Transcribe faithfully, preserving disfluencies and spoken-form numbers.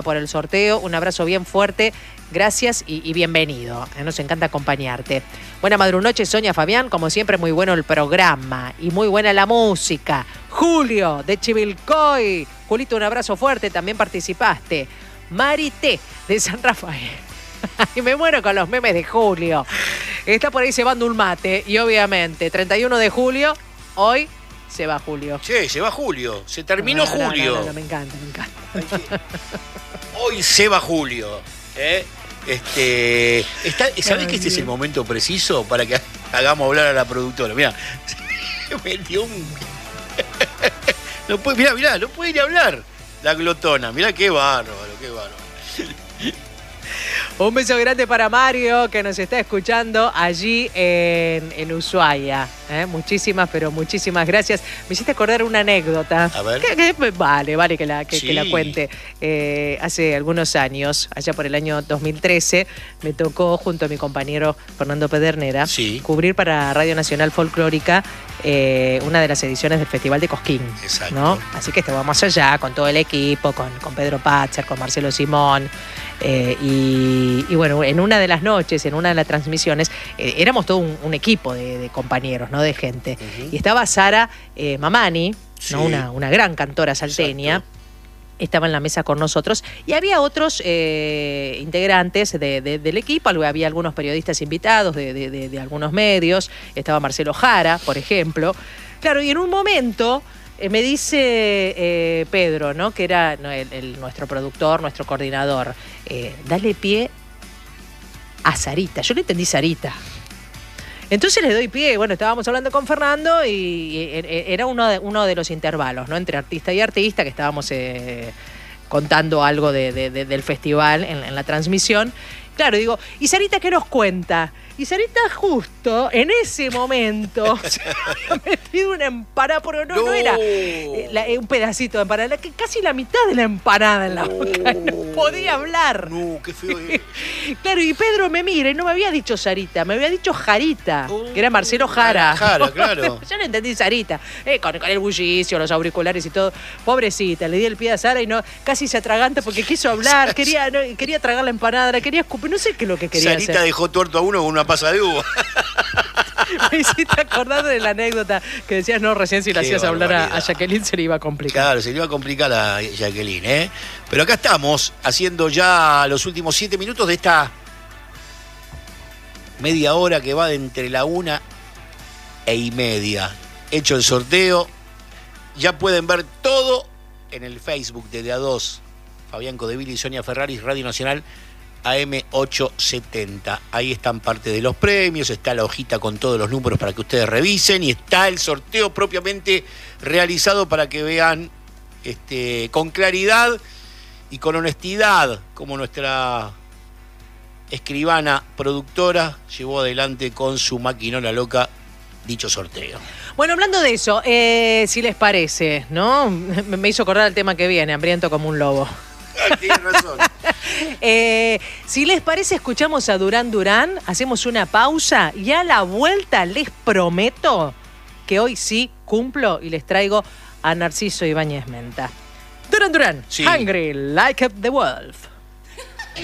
por el sorteo. Un abrazo bien fuerte. Gracias y, y bienvenido. Nos encanta acompañarte. Buena madrunoche, Sonia, Fabián. Como siempre, muy bueno el programa y muy buena la música. Julio, de Chivilcoy. Julito, un abrazo fuerte. También participaste. Mari T, de San Rafael. Y me muero con los memes de Julio. Está por ahí cebando un mate. Y obviamente, treinta y uno de julio, hoy se va Julio. Che, se va Julio. Se terminó no, no, Julio. No, no, no, me encanta, me encanta. Hoy se va Julio. ¿eh? Este, está, ¿Sabés que este es el momento preciso para que hagamos hablar a la productora? Mirá, se metió un... no puede, mirá, mirá, no puede ir a hablar la glotona. Mirá qué bárbaro, qué bárbaro. Un beso grande para Mario, que nos está escuchando allí en, en Ushuaia. ¿eh? Muchísimas, pero muchísimas gracias. Me hiciste acordar una anécdota. A ver. Que, que, vale, vale que la, que, Sí. que la cuente. Eh, hace algunos años, allá por el año dos mil trece, me tocó, junto a mi compañero Fernando Pedernera, Sí. cubrir para Radio Nacional Folclórica eh, una de las ediciones del Festival de Cosquín. Exacto. ¿no? Así que estábamos allá con todo el equipo, con, con Pedro Patzer, con Marcelo Simón. Eh, y, y bueno, en una de las noches, en una de las transmisiones, eh, éramos todo un, un equipo de, de compañeros, ¿no? De gente. Uh-huh. Y estaba Sara eh, Mamani, Sí. ¿no? una, una gran cantora salteña. Exacto. Estaba en la mesa con nosotros y había otros eh, integrantes de, de, del equipo, había algunos periodistas invitados de, de, de, de algunos medios, estaba Marcelo Jara, por ejemplo. Claro, y en un momento eh, me dice eh, Pedro, ¿no? que era no, el, el, nuestro productor, nuestro coordinador, eh, dale pie a Sarita. Yo le entendí Sarita. Entonces le doy pie, bueno, estábamos hablando con Fernando y era uno de, uno de los intervalos, ¿no? Entre artista y artista, que estábamos eh, contando algo de, de, de, del festival en, en la transmisión. Claro, digo, ¿y Sarita qué nos cuenta? Y Sarita justo en ese momento se había metido una empanada, pero no, no. no era eh, la, eh, un pedacito de empanada, que casi la mitad de la empanada en la no. boca, no podía hablar. No, qué feo. Eh. Claro, y Pedro me mira y no me había dicho Sarita, me había dicho Jarita, oh, que era Marcelo Jara. Jara, claro. Yo no entendí Sarita, eh, con, con el bullicio, los auriculares y todo. Pobrecita, le di el pie a Sara y no, casi se atraganta porque quiso hablar, quería, no, quería tragar la empanada, la quería escupir, no sé qué es lo que quería Sarita hacer. dejó tuerto a uno con una pasa de uva. Me hiciste acordar de la anécdota que decías, no, recién si le hacías hablar a, a Jacqueline se le iba a complicar. Claro, se le iba a complicar a Jacqueline, ¿eh? Pero acá estamos, haciendo ya los últimos siete minutos de esta media hora que va de entre la una e y media. Hecho el sorteo, ya pueden ver todo en el Facebook de D A dos, Fabián Codeville y Sonia Ferrari, Radio Nacional A M ochocientos setenta. Ahí están parte de los premios, está la hojita con todos los números para que ustedes revisen y está el sorteo propiamente realizado para que vean este, con claridad y con honestidad como nuestra escribana productora llevó adelante con su maquinola loca dicho sorteo. Bueno, hablando de eso, eh, si les parece, ¿no? Me hizo acordar el tema que viene, hambriento como un lobo. Tienes razón. eh, si les parece, escuchamos a Durán Durán, hacemos una pausa y a la vuelta les prometo que hoy sí cumplo y les traigo a Narciso Ibáñez Menta. Durán Durán, sí. Hungry Like the Wolf.